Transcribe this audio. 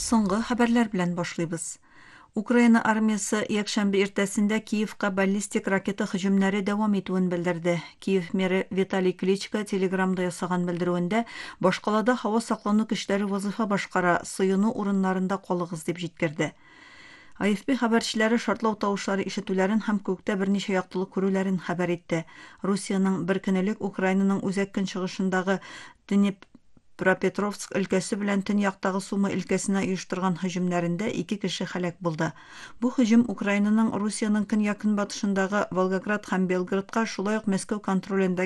Соңгы хәбәрләр белән башлыйбыз. Украина армиясы якшәмбе иртәсендә Киевка баллистик ракета һөҗүмнәре дәвам итүен белдерде. Киев мэры Виталий Кличко телеграмда ясаган белдерүендә башкалада һава саклану көчләре вазифа башкара, сыену урыннарында калыгыз дип җиткерде. AFP хәбәрчеләре шартлау тавышлары ишетүләрен һәм күктә берничә яктылык күрүләрен хәбәр итте. Русиянең бер көнлек Украинаның үзәк көнчыгышындагы Днепропетровск өлкәсе белән төньяктагы Сума өлкәсенә оештырган һөҗүмнәрендә 2 кеше һәлак булды. Бу һөҗүм Украинаның Русиянең көньяк-көнбатышындагы Волгоград һәм Белградка, шулай ук Мәскәү контролендә